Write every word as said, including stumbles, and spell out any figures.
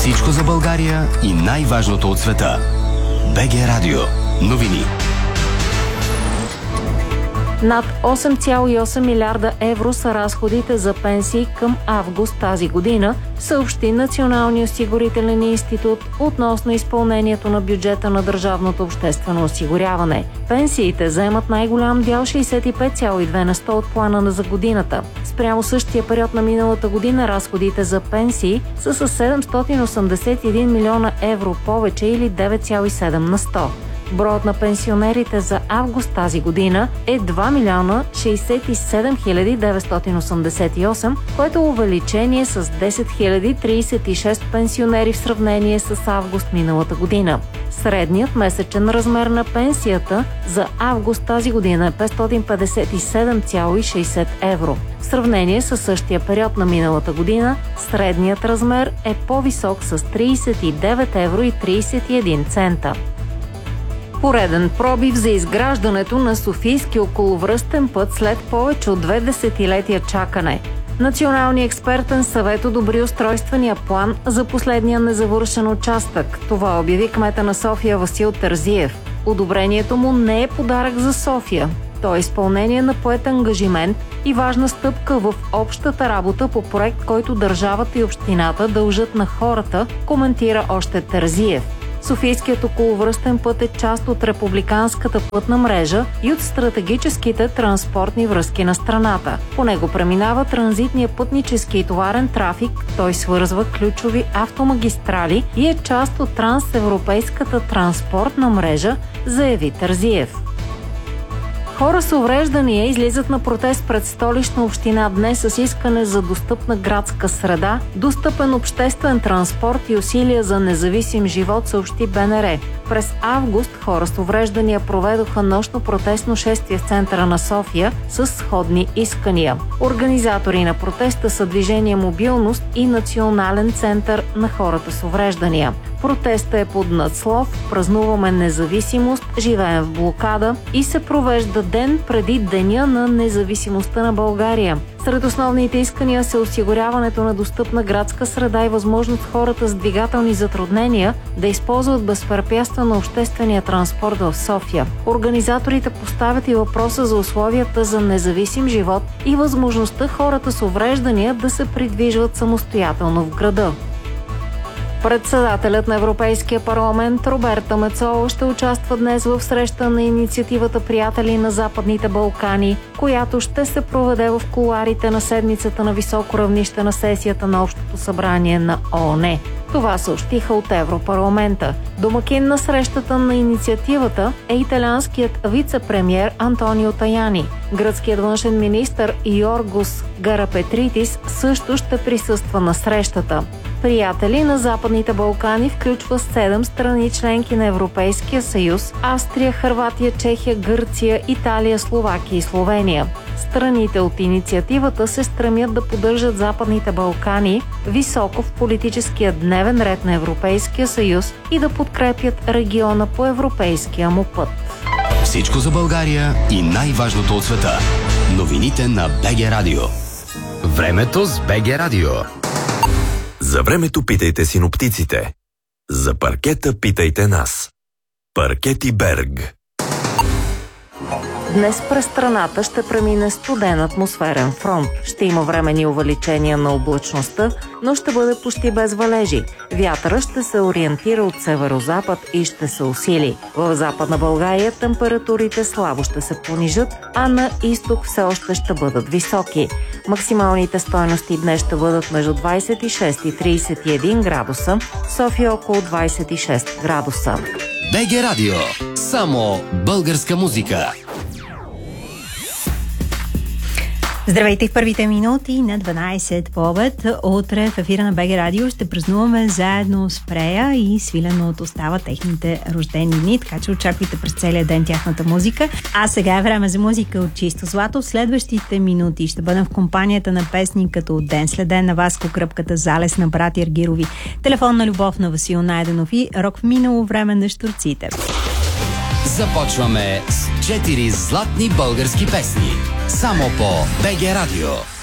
Всичко за България и най-важното от света. БГ Радио. Новини. Над осем цяло и осем милиарда евро са разходите за пенсии към август тази година, съобщи Националния осигурителен институт относно изпълнението на бюджета на държавното обществено осигуряване. Пенсиите заемат най-голям дял шейсет и пет цяло и две на сто от плана за годината. Спрямо същия период на миналата година разходите за пенсии са с седемстотин осемдесет и един милиона евро повече или девет цяло и седем на сто. Броят на пенсионерите за август тази година е два милиона шейсет и седем хиляди деветстотин осемдесет и осем, което е увеличение с десет хиляди тридесет и шест пенсионери в сравнение с август миналата година. Средният месечен размер на пенсията за август тази година е петстотин петдесет и седем цяло и шейсет евро. В сравнение с същия период на миналата година, средният размер е по-висок с тридесет и девет евро и тридесет и един цента. Пореден пробив за изграждането на Софийски околовръстен път след повече от две десетилетия чакане. Националният експертен съвет одобри устройствения план за последния незавършен участък. Това обяви кмета на София Васил Терзиев. Одобрението му не е подарък за София. То е изпълнение на поет ангажимент и важна стъпка в общата работа по проект, който държавата и общината дължат на хората, коментира още Терзиев. Софийският околовръстен път е част от републиканската пътна мрежа и от стратегическите транспортни връзки на страната. По него преминава транзитния пътнически и товарен трафик, той свързва ключови автомагистрали и е част от трансевропейската транспортна мрежа, заяви Терзиев. Хора с увреждания излизат на протест пред Столична община днес с искане за достъпна градска среда, достъпен обществен транспорт и усилия за независим живот, съобщи БНР. През август хора с увреждания проведоха нощно протестно шествие в центъра на София с сходни искания. Организатори на протеста са Движение Мобилност и Национален център на хората с увреждания. Протестът е под надслов "Празнуваме независимост, живеем в блокада" и се провежда ден преди Деня на независимостта на България. Сред основните искания са осигуряването на достъпна градска среда и възможност хората с двигателни затруднения да използват безпрепятствено обществения транспорт в София. Организаторите поставят и въпроса за условията за независим живот и възможността хората с увреждания да се придвижват самостоятелно в града. Председателят на Европейския парламент Роберта Мецола ще участва днес в среща на инициативата "Приятели на Западните Балкани", която ще се проведе в кулоарите на седмицата на високо равнище на сесията на Общото събрание на ООН. Това съобщиха от Европарламента. Домакин на срещата на инициативата е италианският вице-премиер Антонио Таяни. Гръцкият външен министър Йоргос Гарапетритис също ще присъства на срещата. Приятели на Западните Балкани включва седем страни членки на Европейския съюз: Австрия, Хърватия, Чехия, Гърция, Италия, Словакия и Словения. Страните от инициативата се стремят да поддържат Западните Балкани високо в политическия дневен ред на Европейския съюз и да подкрепят региона по европейския му път. Всичко за България и най-важното от света. Новините на БГ Радио. Времето с БГ Радио. За времето питайте синоптиците. За паркета питайте нас. Паркети Берг. Днес през страната ще премине студен атмосферен фронт. Ще има временни увеличения на облачността, но ще бъде почти без валежи. Вятъра ще се ориентира от северозапад и ще се усили. В Западна България температурите слабо ще се понижат, а на изток все още ще бъдат високи. Максималните стойности днес ще бъдат между двадесет и шест и тридесет и един градуса, в София около двадесет и шест градуса. БГ Радио. Само българска музика. Здравейте в първите минути на дванадесет по обед. Утре в ефира на БГ Радио ще празнуваме заедно с Прея и Свилено от Остава техните рождени дни, така че очаквайте през целия ден тяхната музика. А сега е време за музика от чисто злато. В следващите минути ще бъдем в компанията на песни като "Ден след ден" на Васко Кръпката, "Залез" на Братя Аргирови, "Телефонна любов" на Васил Найденов и "Рок в минало време" на Щурците. Започваме с четири златни български песни. Само по БГ Радио.